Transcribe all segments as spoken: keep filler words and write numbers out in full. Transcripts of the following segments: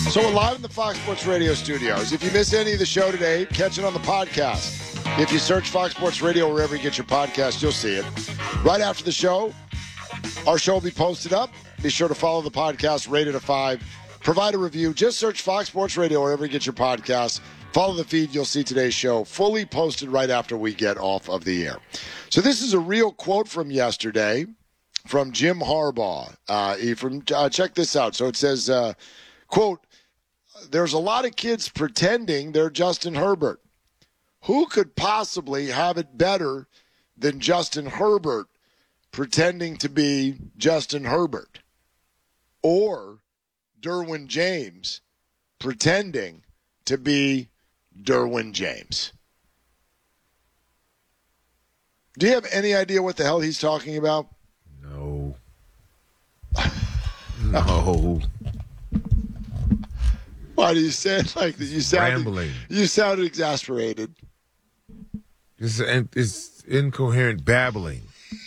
So we're live in the Fox Sports Radio studios. If you miss any of the show today, catch it on the podcast. If you search Fox Sports Radio wherever you get your podcast, you'll see it. Right after the show, our show will be posted up. Be sure to follow the podcast, rate it a five. Provide a review. Just search Fox Sports Radio wherever you get your podcast. Follow the feed. You'll see today's show fully posted right after we get off of the air. So this is a real quote from yesterday from Jim Harbaugh. Uh, he from uh, check this out. So it says, uh, quote, "There's a lot of kids pretending they're Justin Herbert. Who could possibly have it better than Justin Herbert pretending to be Justin Herbert? Or Derwin James pretending to be Derwin James?" Do you have any idea what the hell he's talking about? No. No. Why do you say it like that? You sounded, Rambling. You sounded exasperated. It's, it's incoherent babbling.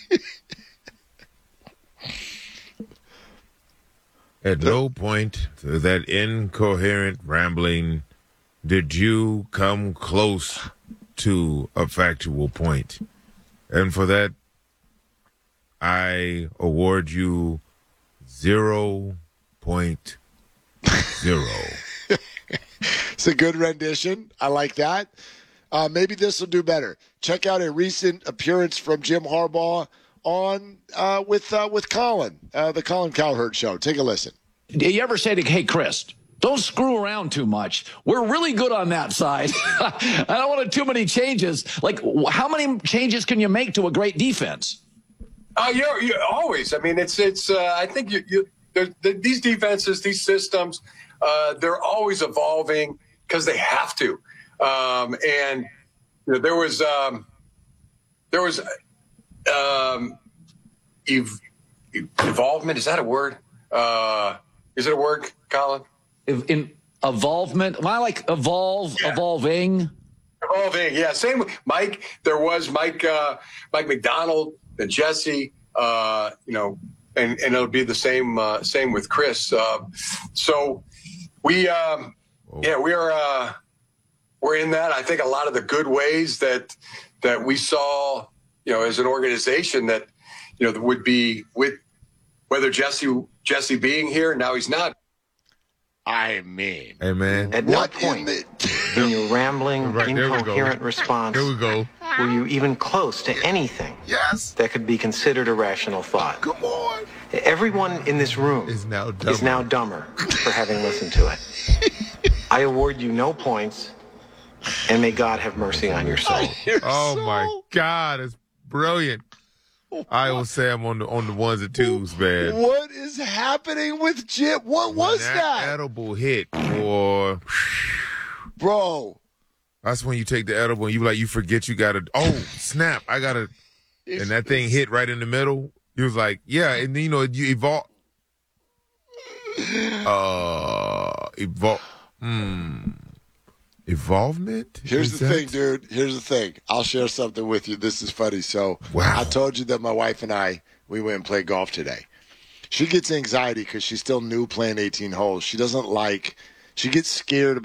At no point through that incoherent rambling did you come close to a factual point. And for that, I award you zero point zero. It's a good rendition. I like that. Uh, maybe this will do better. Check out a recent appearance from Jim Harbaugh on uh, with uh, with Colin, uh, the Colin Cowherd Show. Take a listen. Do you ever say to, "Hey, Chris, don't screw around too much. We're really good on that side. I don't want too many changes." Like, how many changes can you make to a great defense? Uh, you're, you're always. I mean, it's it's. Uh, I think you, you the, these defenses, these systems, uh, they're always evolving because they have to. Um, and you know, there was um, there was um, ev- evolvement. Is that a word? Uh, is it a word, Colin? In evolvement, well, I like evolve, yeah. evolving. Evolving, yeah. Same with Mike. There was Mike, uh, Mike McDonald and Jesse. Uh, you know, and, and it'll be the same. Uh, same with Chris. Uh, so we, um, yeah, we are. Uh, we're in that. I think a lot of the good ways that that we saw, you know, as an organization that, you know, would be with whether Jesse Jesse being here. Now he's not. I mean, hey man, at no point the... in your rambling, right, incoherent response here we go. were you even close to anything yes. that could be considered a rational thought. Come on. Everyone in this room is now dumber, is now dumber for having listened to it. I award you no points, and may God have mercy on your soul. Oh so... my God, it's brilliant. I will say I'm on the on the ones and twos, man. What is happening with Jim? What was that? that? Edible hit, or bro. That's when you take the edible and you like you forget you gotta. Oh snap! I gotta, and that thing hit right in the middle. He was like, yeah, and then you know you evolve. Uh, evolve. Hmm. Evolvement? Here's is the that... thing, dude. Here's the thing. I'll share something with you. This is funny. So wow. I told you that my wife and I, we went and played golf today. She gets anxiety because she's still new playing eighteen holes. She doesn't like, she gets scared about